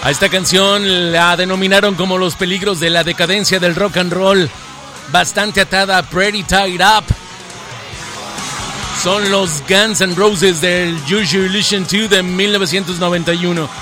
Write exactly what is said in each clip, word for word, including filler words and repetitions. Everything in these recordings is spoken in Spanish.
A esta canción la denominaron como los peligros de la decadencia del rock and roll. Bastante atada, Pretty Tied Up. Son los Guns N' Roses del Use Your Illusion dos de mil novecientos noventa y uno.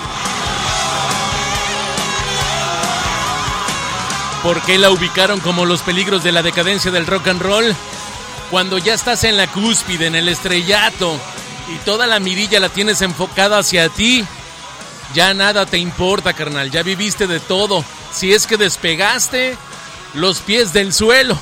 ¿Por qué la ubicaron como los peligros de la decadencia del rock and roll? Cuando ya estás en la cúspide, en el estrellato, y toda la mirilla la tienes enfocada hacia ti, ya nada te importa, carnal. Ya viviste de todo. Si es que despegaste los pies del suelo.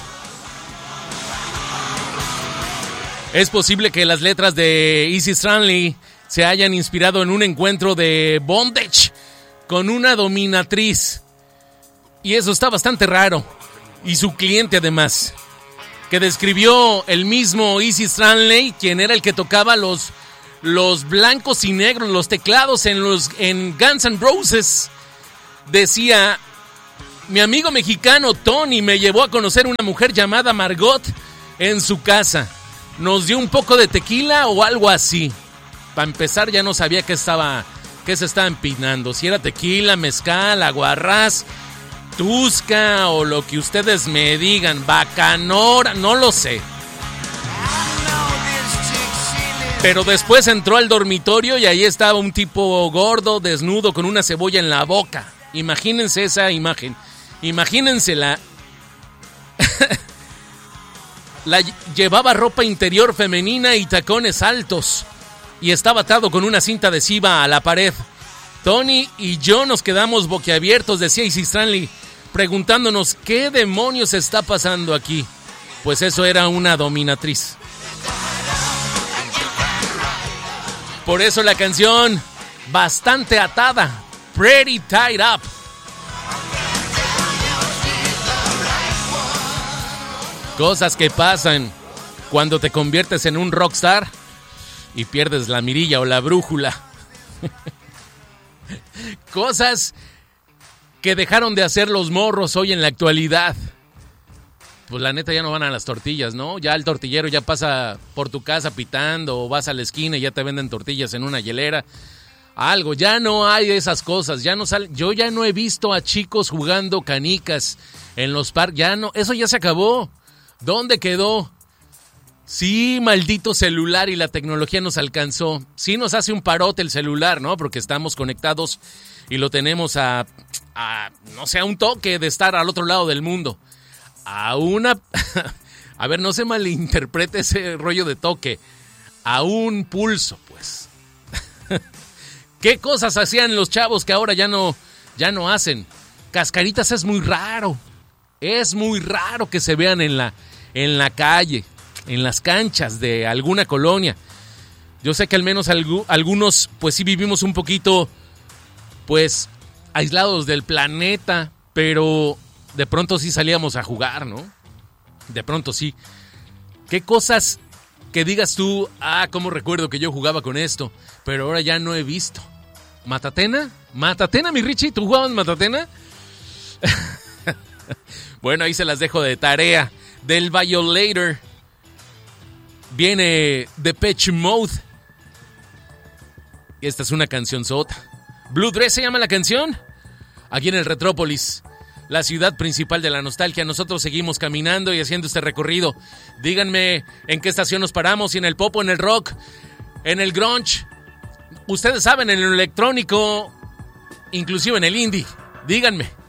Es posible que las letras de Izzy Stradlin se hayan inspirado en un encuentro de bondage con una dominatriz. Y eso está bastante raro. Y su cliente además, que describió el mismo Izzy Stradlin, quien era el que tocaba los, los blancos y negros, los teclados en, los, en Guns N' Roses. Decía: mi amigo mexicano Tony me llevó a conocer una mujer llamada Margot en su casa. Nos dio un poco de tequila o algo así. Para empezar, ya no sabía qué estaba, qué se estaba empinando. Si era tequila, mezcal, aguarrás, tusca o lo que ustedes me digan. Bacanora, no lo sé. Pero después entró al dormitorio y ahí estaba un tipo gordo, desnudo, con una cebolla en la boca. Imagínense esa imagen. Imagínensela. La llevaba ropa interior femenina y tacones altos. Y estaba atado con una cinta adhesiva a la pared. Tony y yo nos quedamos boquiabiertos, decía Izzy Stradlin, preguntándonos qué demonios está pasando aquí. Pues eso era una dominatriz. Por eso la canción, bastante atada, Pretty Tied Up. Cosas que pasan cuando te conviertes en un rockstar y pierdes la mirilla o la brújula. Cosas que dejaron de hacer los morros hoy en la actualidad. Pues la neta ya no van a las tortillas, ¿no? Ya el tortillero ya pasa por tu casa pitando, o vas a la esquina y ya te venden tortillas en una hielera. Algo, ya no hay esas cosas, ya no sale. Yo ya no he visto a chicos jugando canicas en los parques, ya no, eso ya se acabó. ¿Dónde quedó? Sí, maldito celular y la tecnología nos alcanzó. Sí nos hace un parote el celular, ¿no? Porque estamos conectados y lo tenemos a, a no sé, a un toque de estar al otro lado del mundo. A una... A ver, no se malinterprete ese rollo de toque. A un pulso, pues. ¿Qué cosas hacían los chavos que ahora ya no, ya no hacen? Cascaritas es muy raro. Es muy raro que se vean en la, en la calle, en las canchas de alguna colonia. Yo sé que al menos algu- algunos, pues sí vivimos un poquito, pues, aislados del planeta, pero de pronto sí salíamos a jugar, ¿no? De pronto sí. ¿Qué cosas que digas tú, ah, cómo recuerdo que yo jugaba con esto, pero ahora ya no he visto? ¿Matatena? ¿Matatena, mi Richie? ¿Tú jugabas Matatena? Bueno, ahí se las dejo de tarea. Del Violator viene Depeche Mode. Esta es una canción sota. Blue Dress se llama la canción. Aquí en el Retrópolis, la ciudad principal de la nostalgia, nosotros seguimos caminando y haciendo este recorrido. Díganme en qué estación nos paramos, si en el pop o en el rock, en el grunge. Ustedes saben, en el electrónico, inclusive en el indie. Díganme.